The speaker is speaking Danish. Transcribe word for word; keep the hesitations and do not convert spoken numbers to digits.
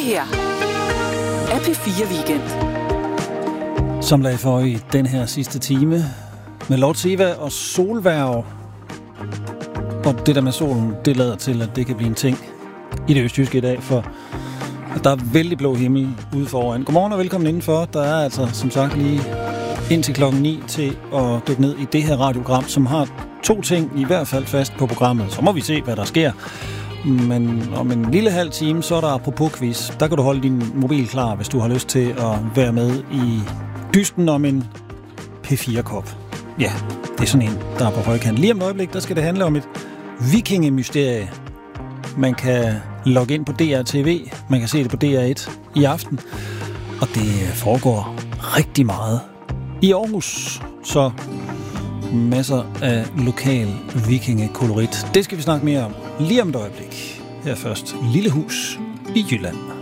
her er P fire Weekend. Som lag for i den her sidste time med Lord Siva og Solværv. Og det der med solen, det lader til, at det kan blive en ting i det østjyske i dag, for der er vældig blå himmel ude foran. Godmorgen og velkommen indenfor. Der er altså som sagt lige indtil klokken ni til at dykke ned i det her radioprogram, som har to ting i hvert fald fast på programmet. Så må vi se, hvad der sker. Men om en lille halv time, så er der apropos quiz. Der kan du holde din mobil klar, hvis du har lyst til at være med i dysten om en P fire-kop. Ja, det er sådan en, der er på højkant. Lige om et øjeblik, der skal det handle om et vikingemysterie. Man kan logge ind på D R T V, man kan se det på D R et i aften, og det foregår rigtig meget i Aarhus. Så masser af lokal vikingekolorit. Det skal vi snakke mere om lige om et øjeblik. Her først Lille Hus i Jylland.